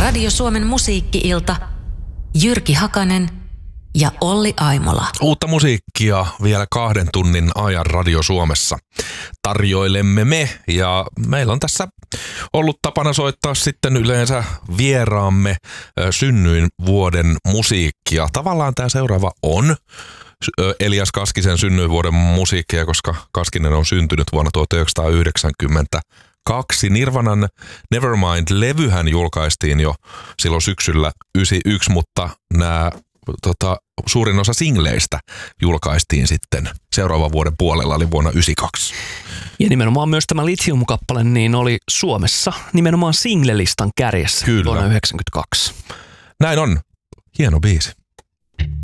Radio Suomen musiikki-ilta, Jyrki Hakanen ja Olli Aimola. Uutta musiikkia vielä 2 tunnin ajan Radio Suomessa tarjoilemme me, ja meillä on tässä ollut tapana soittaa sitten yleensä vieraamme synnyinvuoden musiikkia. Tavallaan tämä seuraava on Elias Kaskisen synnyinvuoden musiikkia, koska Kaskinen on syntynyt vuonna 1992. Nirvanan Nevermind-levyhän julkaistiin jo silloin syksyllä 1991, mutta nämä suurin osa singleistä julkaistiin sitten seuraavan vuoden puolella, eli vuonna 1992. Ja nimenomaan myös tämä Lithium-kappale niin oli Suomessa nimenomaan singlelistan kärjessä. Kyllä. Vuonna 1992. Näin on. Hieno biisi.